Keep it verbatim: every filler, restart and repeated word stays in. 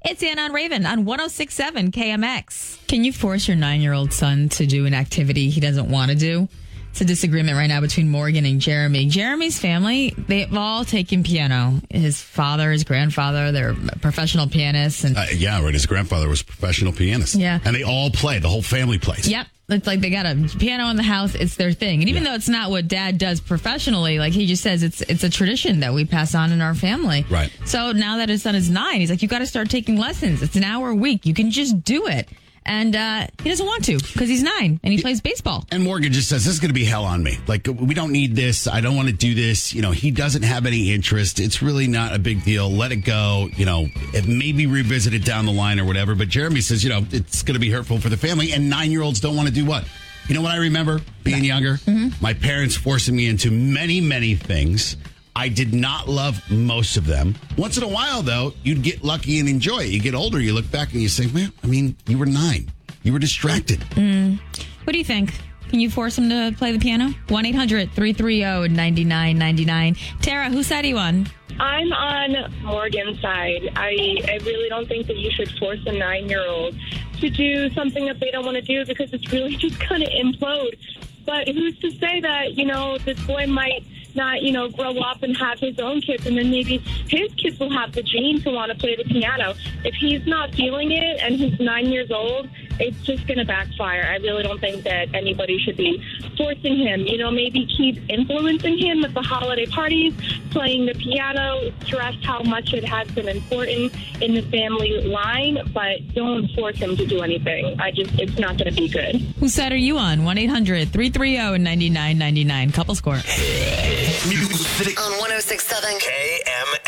It's Anna and Raven on one oh six point seven K M X. Can you force your nine-year-old son to do an activity he doesn't want to do? It's a disagreement right now between Morgan and Jeremy. Jeremy's family, they've all taken piano. His father, his grandfather, they're professional pianists. And uh, yeah, right. His grandfather was a professional pianist. Yeah. And they all play. The whole family plays. Yep. It's like they got a piano in the house. It's their thing. And even Yeah. though it's not what Dad does professionally, like he just says it's it's a tradition that we pass on in our family. Right. So now that his son is nine, he's like, you got to start taking lessons. It's an hour a week. You can just do it. And uh, he doesn't want to because he's nine and he plays baseball. And Morgan just says, this is going to be hell on me. Like, we don't need this. I don't want to do this. You know, he doesn't have any interest. It's really not a big deal. Let it go. You know, it maybe revisit it down the line or whatever. But Jeremy says, you know, it's going to be hurtful for the family. And nine-year-olds don't want to do what? You know what I remember being younger? Mm-hmm. My parents forcing me into many, many things. I did not love most of them. Once in a while, though, you'd get lucky and enjoy it. You get older, you look back and you say, man, I mean, you were nine. You were distracted. Mm. What do you think? Can you force him to play the piano? one eight hundred three three zero nine nine nine nine. Tara, whose side are you on? I'm on Morgan's side. I, I really don't think that you should force a nine-year-old to do something that they don't want to do because it's really just going to implode. But who's to say that, you know, this boy might not, you know, grow up and have his own kids, and then maybe his kids will have the gene to want to play the piano. If he's not feeling it and he's nine years old, it's just going to backfire. I really don't think that anybody should be forcing him. You know, maybe keep influencing him at the holiday parties, playing the piano, stress how much it has been important in the family line, but don't force him to do anything. I just, it's not going to be good. Whose side are you on? one eight hundred three three zero nine nine nine nine. Couple score. Music On one oh six point seven K M